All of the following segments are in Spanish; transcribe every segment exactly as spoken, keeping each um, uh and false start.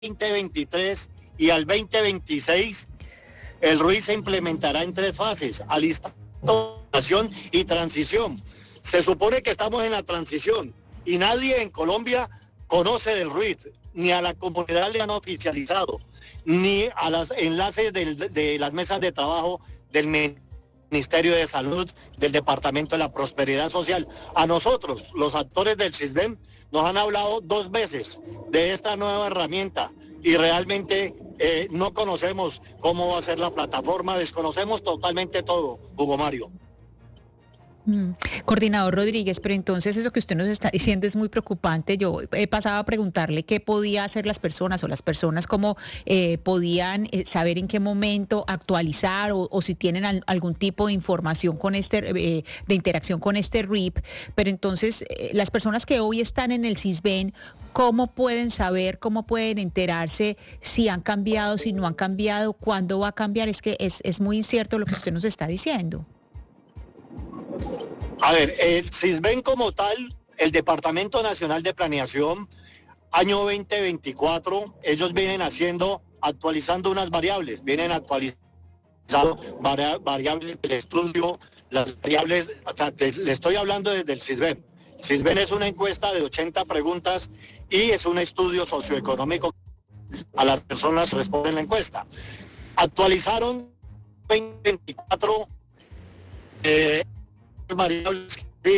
veinte veintitrés y al veinte veintiséis, el R U I se implementará en tres fases: alistamiento y transición. Se supone que estamos en la transición y nadie en Colombia conoce del R U I, ni a la comunidad le han oficializado, ni a los enlaces del, de las mesas de trabajo del Ministerio de Salud, del Departamento de la Prosperidad Social. A nosotros, los actores del CISBEN, nos han hablado dos veces de esta nueva herramienta y realmente eh, no conocemos cómo va a ser la plataforma, desconocemos totalmente todo, Hugo Mario. Mm. Coordinador Rodríguez, pero entonces eso que usted nos está diciendo es muy preocupante. Yo he pasado a preguntarle qué podía hacer las personas o las personas cómo eh, podían eh, saber en qué momento actualizar o, o si tienen al, algún tipo de información con este, eh, de interacción con este R I P. Pero entonces eh, las personas que hoy están en el CISBEN, ¿cómo pueden saber, cómo pueden enterarse si han cambiado, si no han cambiado, cuándo va a cambiar? Es que es, es muy incierto lo que usted nos está diciendo. A ver, el CISBEN como tal, el Departamento Nacional de Planeación, año veinte veinticuatro, ellos vienen haciendo, actualizando unas variables, vienen actualizando vari- variables del estudio, las variables, o sea, te- le estoy hablando desde el CISBEN. El CISBEN es una encuesta de ochenta preguntas y es un estudio socioeconómico a las personas que responden la encuesta. Actualizaron veinte veinticuatro eh, variables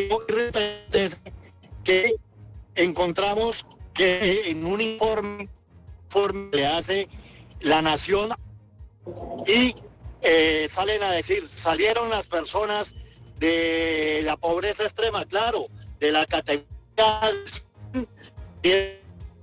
que encontramos que en un informe, informe le hace la Nación y eh, salen a decir, salieron las personas de la pobreza extrema, claro, de la categoría de,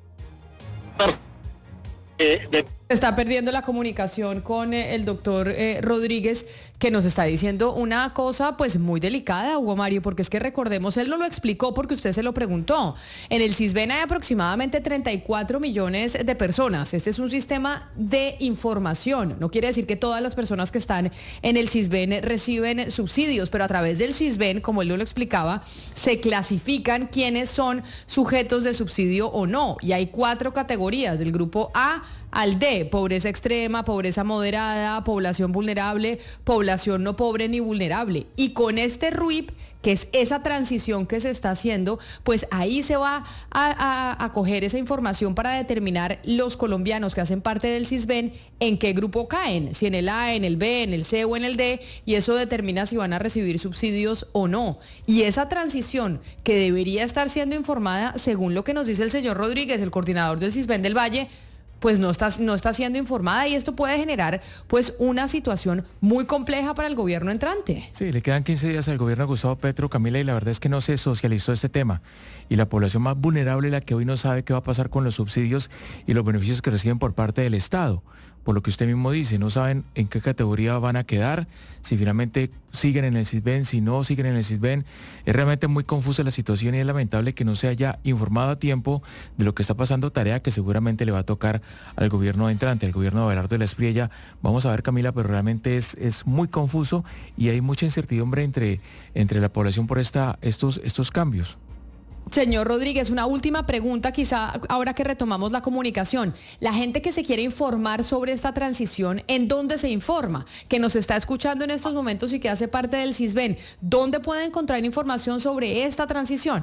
de Se está perdiendo la comunicación con eh, el doctor eh, Rodríguez, que nos está diciendo una cosa pues muy delicada, Hugo Mario, porque es que recordemos, él no lo explicó porque usted se lo preguntó. En el CISBEN hay aproximadamente treinta y cuatro millones de personas. Este es un sistema de información. No quiere decir que todas las personas que están en el CISBEN reciben subsidios, pero a través del CISBEN, como él no lo explicaba, se clasifican quiénes son sujetos de subsidio o no. Y hay cuatro categorías, del grupo A al D: pobreza extrema, pobreza moderada, población vulnerable, población no pobre ni vulnerable. Y con este R U I P, que es esa transición que se está haciendo, pues ahí se va a, a, a coger esa información para determinar los colombianos que hacen parte del CISBEN en qué grupo caen, si en el A, en el B, en el C o en el D, y eso determina si van a recibir subsidios o no. Y esa transición que debería estar siendo informada, según lo que nos dice el señor Rodríguez, el coordinador del CISBEN del Valle, pues no está, no está siendo informada, y esto puede generar pues una situación muy compleja para el gobierno entrante. Sí, le quedan quince días al gobierno de Gustavo Petro, Camila, y la verdad es que no se socializó este tema. Y la población más vulnerable es la que hoy no sabe qué va a pasar con los subsidios y los beneficios que reciben por parte del Estado. Por lo que usted mismo dice, no saben en qué categoría van a quedar, si finalmente siguen en el CISBEN, si no siguen en el CISBEN. Es realmente muy confusa la situación y es lamentable que no se haya informado a tiempo de lo que está pasando, tarea que seguramente le va a tocar al gobierno entrante, al gobierno de Abelardo de la Espriella. Vamos a ver, Camila, pero realmente es, es muy confuso y hay mucha incertidumbre entre, entre la población por esta, estos, estos cambios. Señor Rodríguez, una última pregunta, quizá ahora que retomamos la comunicación. La gente que se quiere informar sobre esta transición, ¿en dónde se informa? Que nos está escuchando en estos momentos y que hace parte del CISBEN, ¿dónde puede encontrar información sobre esta transición?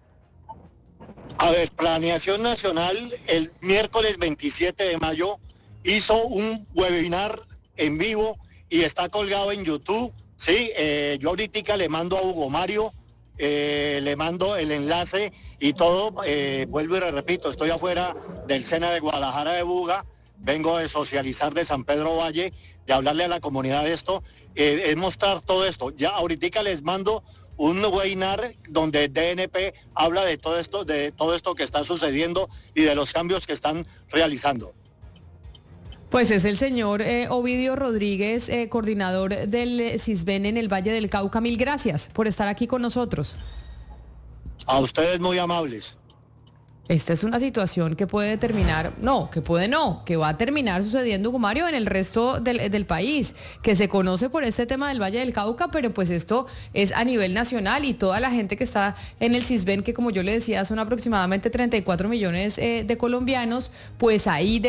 A ver, Planeación Nacional el miércoles veintisiete de mayo hizo un webinar en vivo y está colgado en YouTube, ¿sí? Eh, yo ahorita le mando a Hugo Mario, eh, le mando el enlace y todo. Eh, vuelvo y repito, estoy afuera del SENA de Guadalajara de Buga, vengo de socializar de San Pedro Valle, de hablarle a la comunidad de esto, eh, es mostrar todo esto. Ya ahorita les mando un webinar donde D N P habla de todo esto, de todo esto que está sucediendo y de los cambios que están realizando. Pues es el señor eh, Ovidio Rodríguez, eh, coordinador del CISBEN en el Valle del Cauca. Mil gracias por estar aquí con nosotros. A ustedes muy amables. Esta es una situación que puede terminar, no, que puede no, que va a terminar sucediendo, Hugo Mario, en el resto del, del país, que se conoce por este tema del Valle del Cauca, pero pues esto es a nivel nacional y toda la gente que está en el Sisbén, que como yo le decía son aproximadamente treinta y cuatro millones eh, de colombianos, pues ahí... De